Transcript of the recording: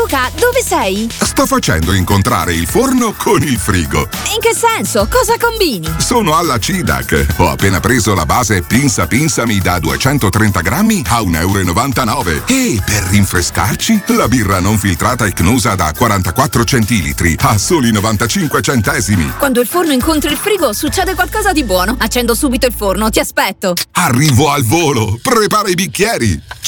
Luca, dove sei? Sto facendo incontrare il forno con il frigo. In che senso? Cosa combini? Sono alla CIDAC. Ho appena preso la base Pinsa Pinsami da 230 grammi a 1,99 €. E per rinfrescarci, la birra non filtrata Icnusa da 44 centilitri a soli 95 centesimi. Quando il forno incontra il frigo, succede qualcosa di buono. Accendo subito il forno, ti aspetto. Arrivo al volo. Prepara i bicchieri.